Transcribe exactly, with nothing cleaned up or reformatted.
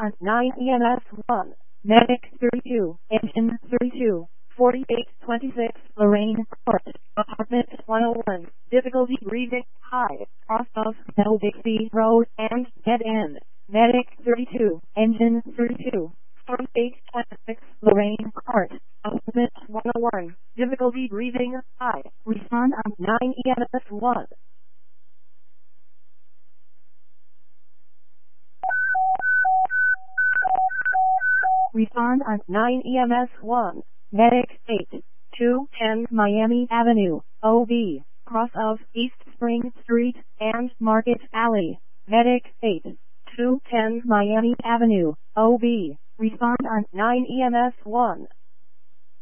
on nine E M S one. Medic thirty-two, Engine thirty-two, forty-eight twenty-six, Lorraine Court, Apartment one oh one, difficulty breathing, high, cross of Bell Bixby Road and dead end. Medic thirty-two, Engine thirty-two, forty-eight twenty-six, Lorraine Court, Apartment one oh one, difficulty breathing, high, respond on nine E M S one. Respond on nine E M S one. Medic eight, two ten Miami Avenue, O B, cross of East Spring Street and Market Alley. Medic eight, two ten Miami Avenue, O B. Respond on nine E M S one.